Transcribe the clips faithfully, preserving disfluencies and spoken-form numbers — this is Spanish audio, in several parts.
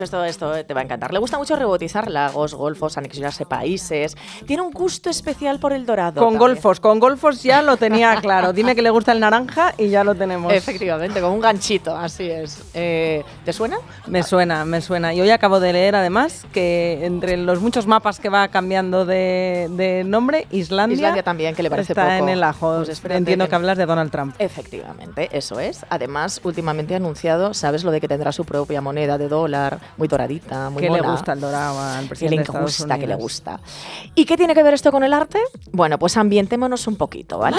Todo esto te va a encantar. Le gusta mucho rebotizar lagos, golfos, anexionarse países. Tiene un gusto especial por el dorado. Con también. golfos, con golfos ya lo tenía claro. Dime que le gusta el naranja y ya lo tenemos. Efectivamente, con un ganchito, así es. Eh, ¿Te suena? Me suena, me suena. Y hoy acabo de leer además que entre los muchos mapas que va cambiando de, de nombre, Islandia, Islandia también, que le parece está poco. en el ajo. Pues espérate Entiendo que- que hablas de Donald Trump. Efectivamente, eso es. Además, últimamente ha anunciado, ¿sabes lo de que tendrá su propia moneda de dólar? Muy doradita, muy ¿Qué le mona. gusta el dorado al Que presidente le de Estados gusta, que le Unidos? gusta. ¿Y qué tiene que ver esto con el arte? Bueno, pues ambientémonos un poquito, ¿vale?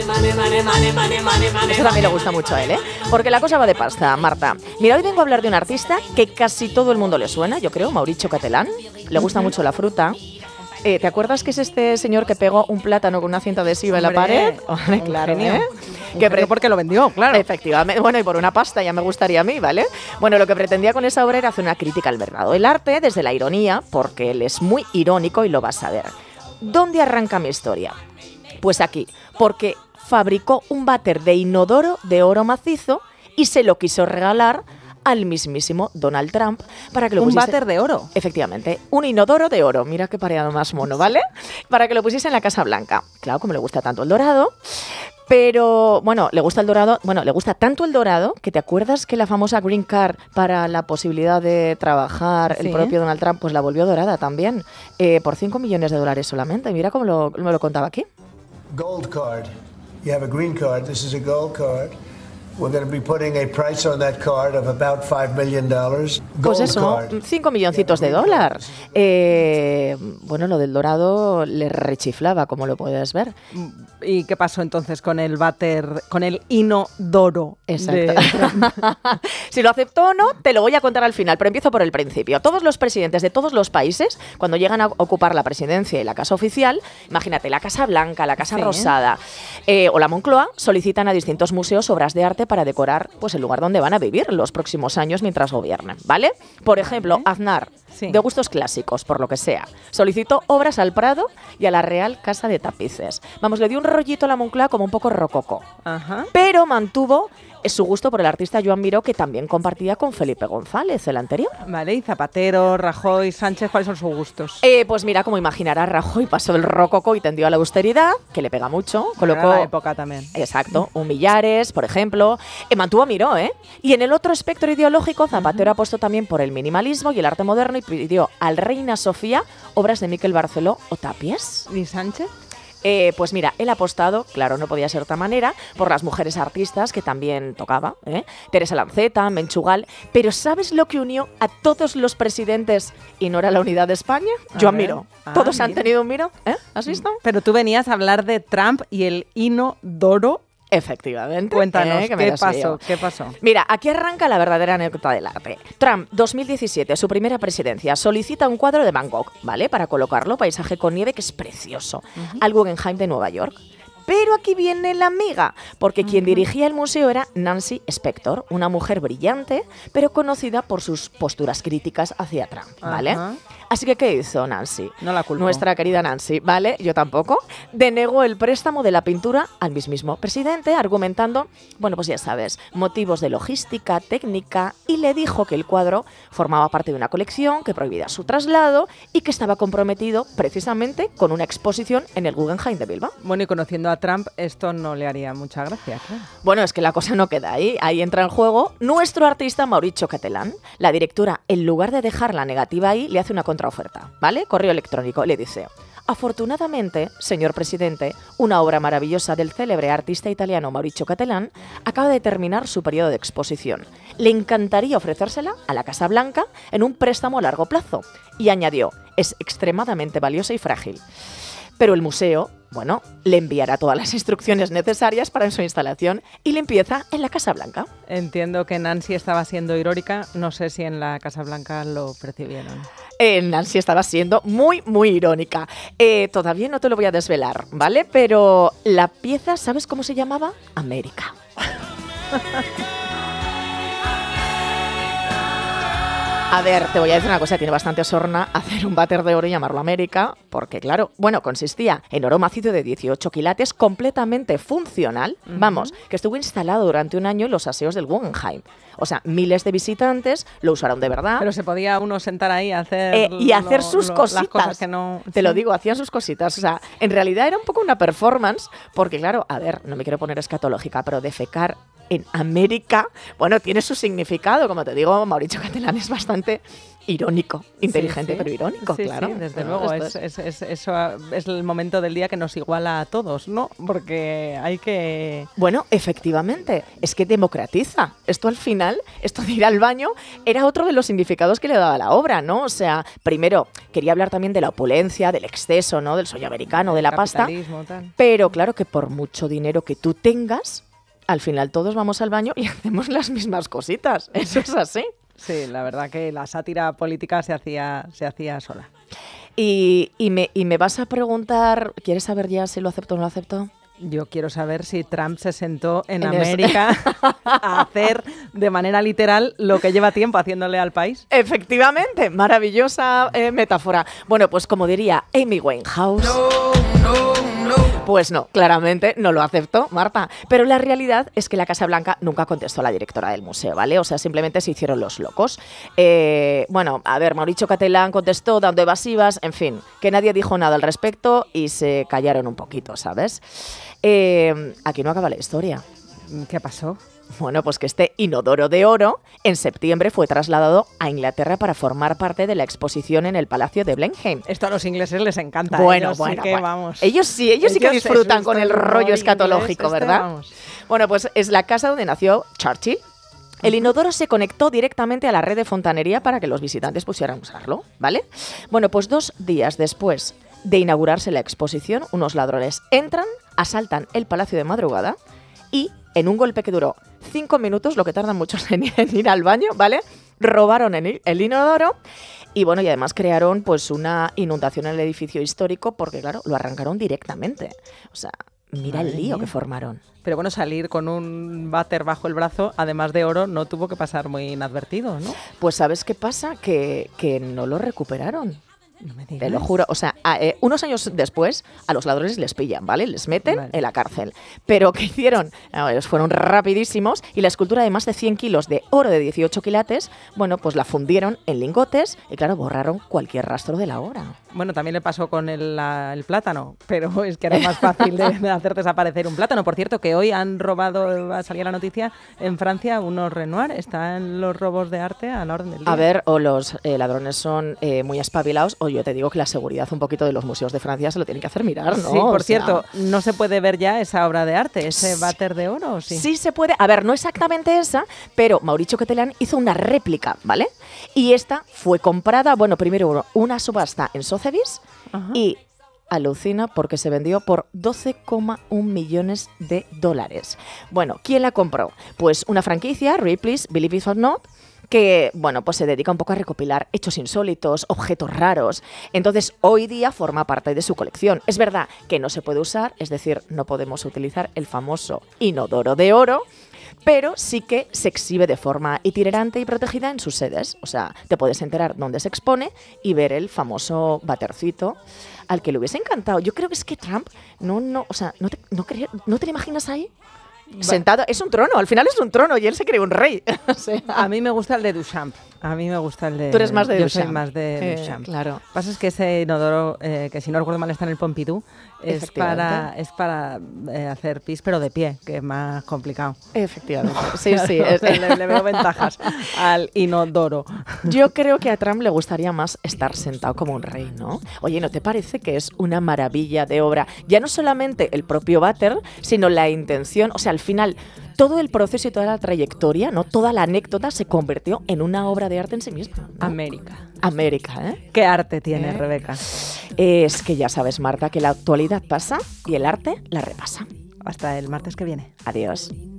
Eso también le gusta mucho a él, ¿eh? Porque la cosa va de pasta, Marta. Mira, hoy vengo a hablar de un artista que casi todo el mundo le suena, yo creo, Mauricio Catalán. Le gusta mucho la fruta. Eh, ¿Te acuerdas que es este señor que pegó un plátano con una cinta adhesiva en la Hombre, pared? Hombre, un claro, genio. ¿eh? Un Que genio pre- porque lo vendió, claro. Efectivamente. Bueno, y por una pasta ya me gustaría a mí, ¿vale? Bueno, lo que pretendía con esa obra era hacer una crítica al mercado del arte desde la ironía, porque él es muy irónico y lo vas a ver. ¿Dónde arranca mi historia? Pues aquí, porque fabricó un váter de inodoro de oro macizo y se lo quiso regalar al mismísimo Donald Trump para que lo Un pusiese... váter de oro. Efectivamente, un inodoro de oro. Mira qué pareado más mono, ¿vale? Para que lo pusiese en la Casa Blanca. Claro, como le gusta tanto el dorado. Pero, bueno, le gusta el dorado, bueno, le gusta tanto el dorado que te acuerdas que la famosa Green Card para la posibilidad de trabajar, Sí. el propio Donald Trump, pues la volvió dorada también, eh, por cinco millones de dólares solamente. Mira cómo lo, me lo contaba aquí. Gold card. You have a green card. This is a gold card. We're going to be putting a price on that card of about five million dollars. Pues Gold eso, card. cinco milloncitos de dólar. Eh, bueno, lo del dorado le rechiflaba, como lo puedes ver. ¿Y qué pasó entonces con el váter, con el inodoro? Exacto. de- Si lo aceptó o no, te lo voy a contar al final, pero empiezo por el principio. Todos los presidentes de todos los países, cuando llegan a ocupar la presidencia y la Casa Oficial, imagínate, la Casa Blanca, la Casa Sí. Rosada eh, o la Moncloa, solicitan a distintos museos obras de arte para decorar pues, el lugar donde van a vivir los próximos años mientras gobiernen, ¿vale? Por ejemplo, Aznar, Sí. de gustos clásicos, por lo que sea, solicitó obras al Prado y a la Real Casa de Tapices. Vamos, le dio un rollito a la Moncloa como un poco rococó. Ajá. Pero mantuvo su gusto por el artista Joan Miró, que también compartía con Felipe González, el anterior. Vale, y Zapatero, Rajoy, Sánchez, ¿cuáles son sus gustos? Eh, pues mira, como imaginarás, Rajoy pasó del rococó y tendió a la austeridad, que le pega mucho. Colocó, Era la época también. exacto, un Millares, por ejemplo. Eh, mantuvo a Miró, ¿eh? Y en el otro espectro ideológico, Zapatero apostó también por el minimalismo y el arte moderno y pidió al Reina Sofía obras de Miquel Barceló o Tapies. ¿Y Sánchez? Eh, pues mira, él ha apostado, claro, no podía ser de otra manera, por las mujeres artistas que también tocaba, ¿eh? Teresa Lanceta, Menchugal, pero ¿sabes lo que unió a todos los presidentes y no era la unidad de España? A Joan ver. Miró. Ah, Todos han mira. tenido un Miró, ¿eh? ¿Has visto? Pero tú venías a hablar de Trump y el inodoro. Efectivamente. Cuéntanos, ¿eh? Que me ¿qué las pasó? lío. ¿Qué pasó? Mira, aquí arranca la verdadera anécdota del arte. Trump, dos mil diecisiete, su primera presidencia, solicita un cuadro de Van Gogh, ¿vale? Para colocarlo, paisaje con nieve, que es precioso, al Guggenheim de Nueva York. Pero aquí viene la amiga, porque quien dirigía el museo era Nancy Spector, una mujer brillante, pero conocida por sus posturas críticas hacia Trump, ¿vale? Ajá. Así que, ¿qué hizo Nancy? No la culpo. Nuestra querida Nancy, ¿vale? Yo tampoco. Denegó el préstamo de la pintura al mismísimo presidente, argumentando, bueno, pues ya sabes, motivos de logística, técnica, y le dijo que el cuadro formaba parte de una colección, que prohibía su traslado y que estaba comprometido precisamente con una exposición en el Guggenheim de Bilbao. Bueno, y conociendo a Trump, esto no le haría mucha gracia, claro. Bueno, es que la cosa no queda ahí. Ahí entra en juego nuestro artista Mauricio Catalán. La directora, en lugar de dejar la negativa ahí, le hace una contraoferta, ¿vale? Correo electrónico. Le dice: afortunadamente, señor presidente, una obra maravillosa del célebre artista italiano Mauricio Catalán acaba de terminar su periodo de exposición. Le encantaría ofrecérsela a la Casa Blanca en un préstamo a largo plazo. Y añadió: es extremadamente valiosa y frágil. Pero el museo, bueno, le enviará todas las instrucciones necesarias para su instalación y le empieza en la Casa Blanca. Entiendo que Nancy estaba siendo irónica, no sé si en la Casa Blanca lo percibieron. Eh, Nancy estaba siendo muy, muy irónica. Eh, todavía no te lo voy a desvelar, ¿vale? Pero la pieza, ¿sabes cómo se llamaba? América. A ver, te voy a decir una cosa, tiene bastante sorna hacer un váter de oro y llamarlo América, porque claro, bueno, consistía en oro macizo de dieciocho quilates completamente funcional, uh-huh. vamos, que estuvo instalado durante un año en los aseos del Guggenheim. O sea, miles de visitantes lo usaron de verdad. Pero se podía uno sentar ahí a hacer... Eh, y hacer lo, sus lo, cositas. Las cosas que no... Te sí. lo digo, hacían sus cositas. O sea, en realidad era un poco una performance, porque claro, a ver, no me quiero poner escatológica, pero defecar en América, bueno, tiene su significado. Como te digo, Mauricio Catelán es bastante irónico, inteligente, sí, sí. pero irónico, sí, claro. Sí, desde no, luego, es, es, es, eso es el momento del día que nos iguala a todos, ¿no? Porque hay que... Bueno, efectivamente, es que democratiza. Esto al final, esto de ir al baño, era otro de los significados que le daba la obra, ¿no? O sea, primero, quería hablar también de la opulencia, del exceso, ¿no? Del sueño americano, de la pasta. Tal. Pero claro que por mucho dinero que tú tengas, al final todos vamos al baño y hacemos las mismas cositas. Eso es así. Sí, la verdad que la sátira política se hacía, se hacía sola. Y, y, me, y me vas a preguntar, ¿quieres saber ya si lo acepto o no lo acepto? Yo quiero saber si Trump se sentó en, en América a hacer de manera literal lo que lleva tiempo haciéndole al país. Efectivamente, maravillosa eh, metáfora. Bueno, pues como diría Amy Winehouse... No, no, no. Pues no, claramente no lo aceptó, Marta. Pero la realidad es que la Casa Blanca nunca contestó a la directora del museo, ¿vale? O sea, simplemente se hicieron los locos. Eh, bueno, a ver, Mauricio Catelán contestó dando evasivas, en fin, que nadie dijo nada al respecto y se callaron un poquito, ¿sabes? Eh, aquí no acaba la historia. ¿Qué pasó? Bueno, pues que este inodoro de oro en septiembre fue trasladado a Inglaterra para formar parte de la exposición en el Palacio de Blenheim. Esto a los ingleses les encanta. Bueno, ellos bueno, sí que, bueno. Vamos. Ellos sí, ellos, ellos sí que disfrutan con el rollo escatológico, inglés, ¿verdad? Este, vamos. Bueno, pues es la casa donde nació Churchill. El inodoro se conectó directamente a la red de fontanería para que los visitantes pusieran a usarlo, ¿vale? Bueno, pues dos días después de inaugurarse la exposición, unos ladrones entran, asaltan el palacio de madrugada y, en un golpe que duró cinco minutos, lo que tardan muchos en, en ir al baño, ¿vale? Robaron el, el inodoro y, bueno, y además crearon pues una inundación en el edificio histórico porque, claro, lo arrancaron directamente. O sea, mira Madre el lío mía. que formaron. Pero bueno, salir con un váter bajo el brazo, además de oro, no tuvo que pasar muy inadvertido, ¿no? Pues ¿sabes qué pasa? Que, que no lo recuperaron. No me digas. Te lo juro. O sea, a, eh, unos años después a los ladrones les pillan, ¿vale? Les meten vale. en la cárcel. Pero ¿qué hicieron? Ellos fueron rapidísimos y la escultura de más de cien kilos de oro de dieciocho quilates, bueno, pues la fundieron en lingotes y, claro, borraron cualquier rastro de la obra. Bueno, también le pasó con el, la, el plátano, pero es que era más fácil de, de hacer desaparecer un plátano. Por cierto, que hoy han robado, salía la noticia, en Francia, unos Renoir. Están los robos de arte a la orden del día. A ver, o los eh, ladrones son eh, muy espabilados, o yo te digo que la seguridad un poquito de los museos de Francia se lo tienen que hacer mirar, ¿no? Sí, por o cierto, sea... ¿no se puede ver ya esa obra de arte, ese váter de oro? ¿O sí? Sí se puede. A ver, no exactamente esa, pero Mauricio Catelán hizo una réplica, ¿vale? Y esta fue comprada, bueno, primero una subasta en Sotheby's. Ajá. Y alucina porque se vendió por doce coma uno millones de dólares. Bueno, ¿quién la compró? Pues una franquicia, Ripley's Believe It or Not, que, bueno, pues se dedica un poco a recopilar hechos insólitos, objetos raros. Entonces, hoy día forma parte de su colección. Es verdad que no se puede usar, es decir, no podemos utilizar el famoso inodoro de oro, pero sí que se exhibe de forma itinerante y protegida en sus sedes. O sea, te puedes enterar dónde se expone y ver el famoso batercito al que le hubiese encantado. Yo creo que es que Trump, no, no, o sea, no te, no, ¿no te lo imaginas ahí? Sentado, es un trono, al final es un trono y él se cree un rey. O sea. A mí me gusta el de Duchamp. A mí me gusta el de... Tú eres más de yo Duchamp. Yo soy más de eh, Duchamp. Claro. Lo que pasa es que ese inodoro, eh, que si no recuerdo mal está en el Pompidou, es para, es para eh, hacer pis, pero de pie, que es más complicado. Efectivamente. Sí, claro, sí. O sea, le, le veo ventajas al inodoro. Yo creo que a Trump le gustaría más estar sentado como un rey, ¿no? Oye, ¿no te parece que es una maravilla de obra? Ya no solamente el propio váter, sino la intención, o sea, al final... Todo el proceso y toda la trayectoria, ¿no? Toda la anécdota se convirtió en una obra de arte en sí misma, ¿no? América. América, ¿eh? ¿Qué arte tiene, ¿Eh? Rebeca? Es que ya sabes, Marta, que la actualidad pasa y el arte la repasa. Hasta el martes que viene. Adiós.